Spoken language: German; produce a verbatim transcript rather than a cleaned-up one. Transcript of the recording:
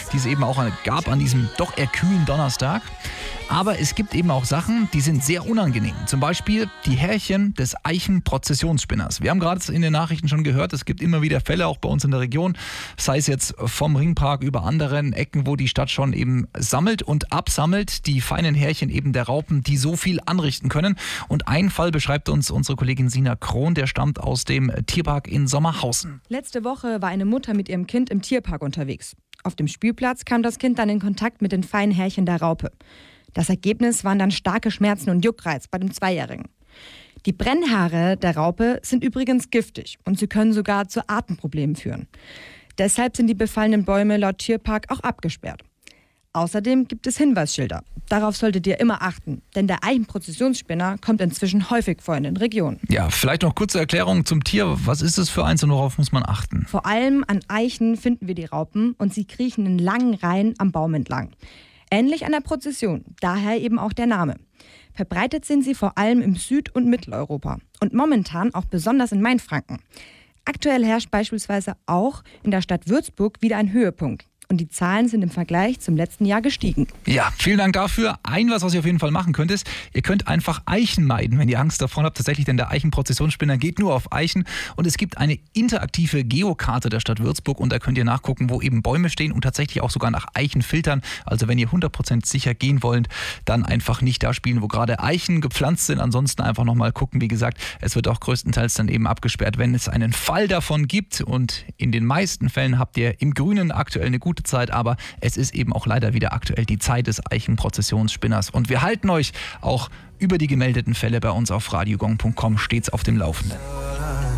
die es eben auch gab an diesem doch eher kühlen Donnerstag. Aber es gibt eben auch Sachen, die sind sehr unangenehm. Zum Beispiel die Härchen des Eichenprozessionsspinners. Wir haben gerade in den Nachrichten schon gehört, es gibt immer wieder Fälle, auch bei uns in der Region, sei es jetzt vom Ringpark über anderen Ecken, wo die Stadt schon eben sammelt und absammelt, die feinen Härchen eben der Raupen, die so viel anrichten können. Und einen Fall beschreibt uns unsere Kollegin Sina Krohn, der stammt aus dem Tierpark in Sommerhausen. Letzte Woche war eine Mutter mit ihrem Kind im Tierpark unterwegs. Auf dem Spielplatz kam das Kind dann in Kontakt mit den feinen Härchen der Raupe. Das Ergebnis waren dann starke Schmerzen und Juckreiz bei dem Zweijährigen. Die Brennhaare der Raupe sind übrigens giftig und sie können sogar zu Atemproblemen führen. Deshalb sind die befallenen Bäume laut Tierpark auch abgesperrt. Außerdem gibt es Hinweisschilder. Darauf solltet ihr immer achten, denn der Eichenprozessionsspinner kommt inzwischen häufig vor in den Regionen. Ja, vielleicht noch kurze Erklärung zum Tier. Was ist es für eins und worauf muss man achten? Vor allem an Eichen finden wir die Raupen und sie kriechen in langen Reihen am Baum entlang. Ähnlich an der Prozession, daher eben auch der Name. Verbreitet sind sie vor allem im Süd- und Mitteleuropa und momentan auch besonders in Mainfranken. Aktuell herrscht beispielsweise auch in der Stadt Würzburg wieder ein Höhepunkt. Und die Zahlen sind im Vergleich zum letzten Jahr gestiegen. Ja, vielen Dank dafür. Ein was, was ihr auf jeden Fall machen könnt, ist, ihr könnt einfach Eichen meiden, wenn ihr Angst davon habt. Tatsächlich, denn der Eichenprozessionsspinner geht nur auf Eichen. Und es gibt eine interaktive Geokarte der Stadt Würzburg. Und da könnt ihr nachgucken, wo eben Bäume stehen und tatsächlich auch sogar nach Eichen filtern. Also wenn ihr hundert Prozent sicher gehen wollt, dann einfach nicht da spielen, wo gerade Eichen gepflanzt sind. Ansonsten einfach nochmal gucken. Wie gesagt, es wird auch größtenteils dann eben abgesperrt, wenn es einen Fall davon gibt. Und in den meisten Fällen habt ihr im Grünen aktuell eine gute Zeit, aber es ist eben auch leider wieder aktuell die Zeit des Eichenprozessionsspinners. Und wir halten euch auch über die gemeldeten Fälle bei uns auf radiogong punkt com stets auf dem Laufenden.